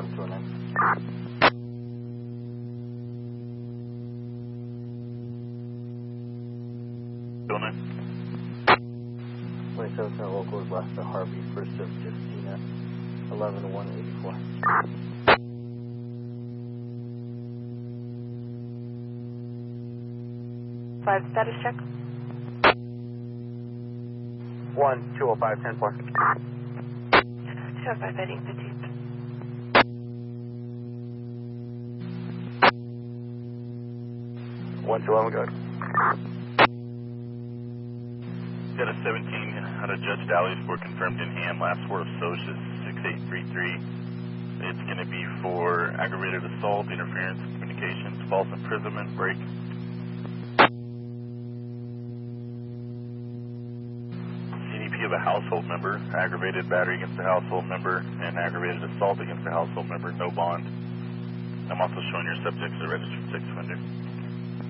129. Donut. 27 local is last to Harvey, first of Justina, 11-184. 5 status check. 1-205, 10-4. 205 heading 15th. One 211, go ahead. Got a 17 out of Judge Dalysport confirmed in hand. Last four of Socius 6833. It's going to be for aggravated assault, interference, communications, false imprisonment, break. CDP of a household member, aggravated battery against a household member, and aggravated assault against a household member, no bond. I'm also showing your subjects a registered sex offender.